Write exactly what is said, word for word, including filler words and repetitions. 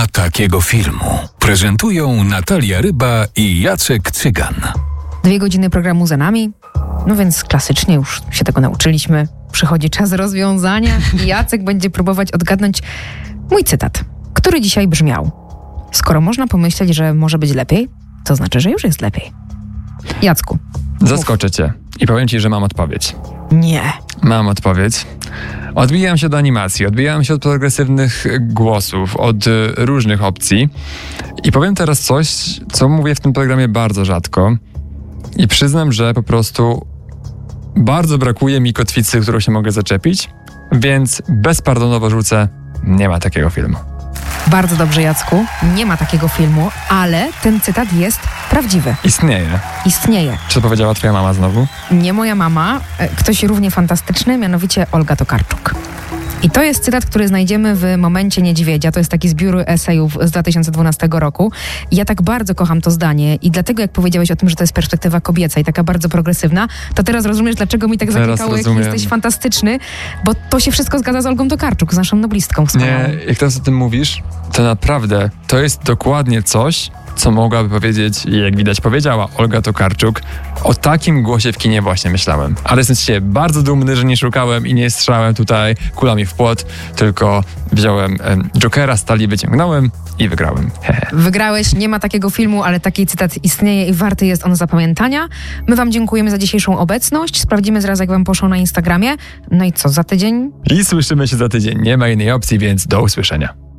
takiego filmu. Prezentują Natalia Ryba i Jacek Cygan. Dwie godziny programu za nami, no więc klasycznie już się tego nauczyliśmy. Przychodzi czas rozwiązania i Jacek będzie próbować odgadnąć mój cytat, który dzisiaj brzmiał: skoro można pomyśleć, że może być lepiej, to znaczy, że już jest lepiej. Jacku. Zaskoczę cię i powiem ci, że mam odpowiedź. Nie. Mam odpowiedź. Odbijam się od animacji, odbijam się od progresywnych głosów, od y, różnych opcji i powiem teraz coś, co mówię w tym programie bardzo rzadko i przyznam, że po prostu bardzo brakuje mi kotwicy, którą się mogę zaczepić, więc bezpardonowo rzucę: nie ma takiego filmu. Bardzo dobrze, Jacku. Nie ma takiego filmu, ale ten cytat jest prawdziwy. Istnieje. Istnieje. Czy to powiedziała twoja mama znowu? Nie moja mama, ktoś równie fantastyczny, mianowicie Olga Tokarczuk. I to jest cytat, który znajdziemy w Momencie Niedźwiedzia. To jest taki zbiór esejów z dwa tysiące dwunastego roku. I ja tak bardzo kocham to zdanie i dlatego jak powiedziałeś o tym, że to jest perspektywa kobieca i taka bardzo progresywna, to teraz rozumiesz, dlaczego mi tak zapiekało, jak jesteś fantastyczny, bo to się wszystko zgadza z Olgą Tokarczuk, z naszą noblistką wspaniałą. Nie, jak teraz o tym mówisz, to naprawdę to jest dokładnie coś, co mogłaby powiedzieć, i jak widać powiedziała Olga Tokarczuk. O takim głosie w kinie właśnie myślałem. Ale jestem z siebie bardzo dumny, że nie szukałem i nie strzałem tutaj kulami w płot, tylko wziąłem em, Jokera, stali wyciągnąłem i wygrałem. Wygrałeś, nie ma takiego filmu, ale taki cytat istnieje i warty jest on zapamiętania. My wam dziękujemy za dzisiejszą obecność. Sprawdzimy zaraz, jak wam poszło na Instagramie. No i co, za tydzień? I słyszymy się za tydzień. Nie ma innej opcji, więc do usłyszenia.